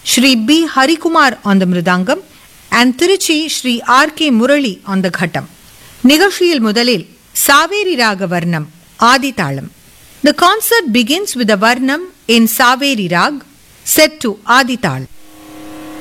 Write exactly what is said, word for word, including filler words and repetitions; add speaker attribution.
Speaker 1: Shri B. Harikumar on the Mridangam and Tiruchi Shri R K Murali on the Ghatam. நிகழ்ச்சியில் முதலில் சாவேரி ராக வர்ணம் ஆதிதாளம். The concert begins with a varnam in Saveri Rag set to Adital.